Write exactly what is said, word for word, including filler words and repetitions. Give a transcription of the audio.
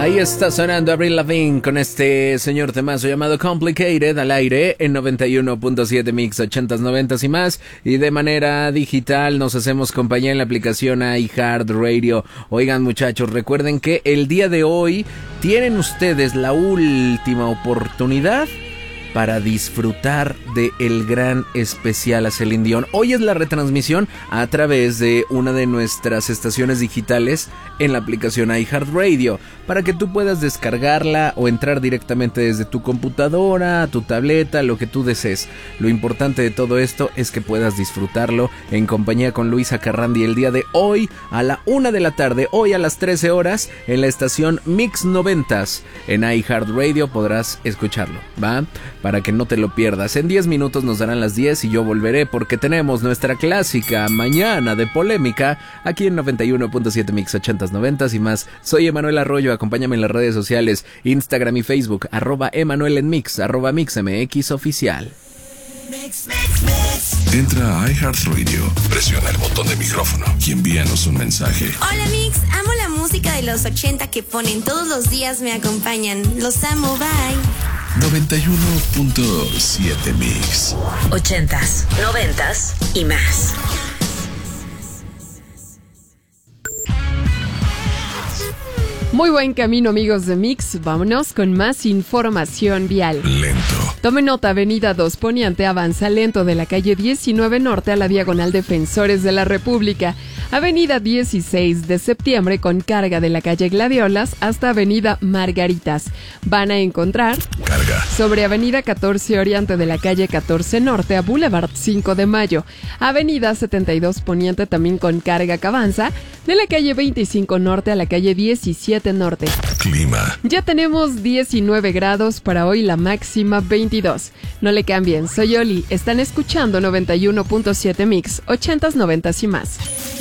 Ahí está sonando Avril Lavigne con este señor temazo llamado Complicated al aire en noventa y uno punto siete Mix, ochentas, noventas y más. Y de manera digital nos hacemos compañía en la aplicación iHeartRadio. Oigan, muchachos, recuerden que el día de hoy tienen ustedes la última oportunidad para disfrutar de el gran especial a Celine Dion. Hoy es la retransmisión a través de una de nuestras estaciones digitales en la aplicación iHeartRadio, para que tú puedas descargarla o entrar directamente desde tu computadora, tu tableta, lo que tú desees. Lo importante de todo esto es que puedas disfrutarlo en compañía con Luisa Carrandi el día de hoy a la una de la tarde, hoy a las trece horas, en la estación Mix noventas. En iHeartRadio podrás escucharlo, ¿va? Para que no te lo pierdas. En diez minutos nos darán las diez y yo volveré porque tenemos nuestra clásica mañana de polémica aquí en noventa y uno punto siete Mix, ochentas, noventas y más. Soy Emanuel Arroyo, acompáñame en las redes sociales, Instagram y Facebook, arroba Emanuel en Mix, arroba MixMX oficial. Mix, mix, mix. Entra a iHeartRadio, presiona el botón de micrófono y envíanos un mensaje. Hola Mix, amo la música de los ochenta que ponen todos los días, me acompañan. Los amo, bye. noventa y uno punto siete Mix. Ochentas, noventas y más. Muy buen camino, amigos de Mix. Vámonos con más información vial. Lento. Tome nota, avenida dos Poniente avanza lento de la calle diecinueve Norte a la diagonal Defensores de la República. Avenida dieciséis de septiembre con carga de la calle Gladiolas hasta avenida Margaritas. Van a encontrar carga sobre avenida catorce Oriente de la calle catorce Norte a Boulevard cinco de Mayo. Avenida setenta y dos Poniente también con carga que avanza de la calle veinticinco Norte a la calle diecisiete Norte. Clima. Ya tenemos diecinueve grados para hoy, la máxima veintidós. No le cambien, soy Oli. Están escuchando noventa y uno punto siete Mix, ochentas, noventas y más.